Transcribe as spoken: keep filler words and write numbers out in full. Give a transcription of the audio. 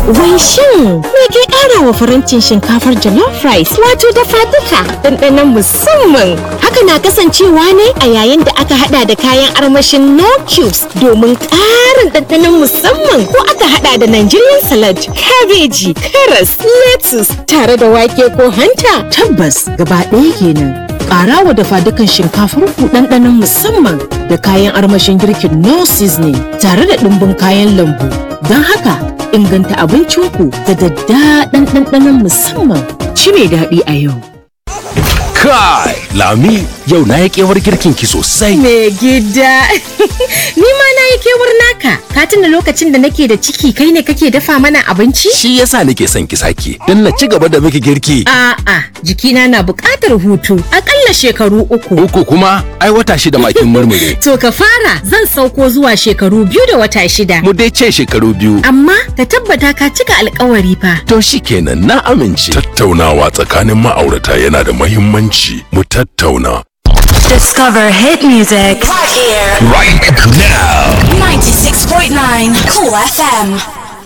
Wai shin me ke ƙara wa farantin shinkafar jollof rice wato dafaduka ɗanɗanon musamman? Haka na kasancewa ne a yayin da aka hada da kayan armashin no cubes domin ƙarin ɗanɗanon musamman, ko aka hada da Nigerian salad, kabeji, karas, lettuce tare da wake ko hanta. Tabbas gaba ɗaya kenan. Ƙara wa dafadukan shinkafar ku ɗanɗanon musamman da kayan armashin girkin no seasoning tare da ɗumbin kayan lambu. Don haka inganta abincinku da daddaɗan ɗanɗanon musamman. Ci mai daɗi a yau. Kai, Lami, yau na yi kewar girkin ki sosai. Me gida, ni ma na yi kewar naka. Ka tuna lokacin da nake da ciki kai ne kake dafa mana abinci? Shi yasa nake son ki sake, don na ci gaba da miki girki. A'a, jikina na buƙatar hutu, aƙalla shekaru uku. Uku kuma, ai wata shida makin murmure. To ka fara, zan sauko zuwa shekaru biyu da wata shida. Mu dai ce shekaru biyu. Amma ka tabbata ka cika alƙawari fa. To shikenan, na amince. Tattaunawa tsakanin ma'aurata yana da muhimmanci. Mu tattauna. Discover hit music right here, Right now. ninety-six point nine Cool F M.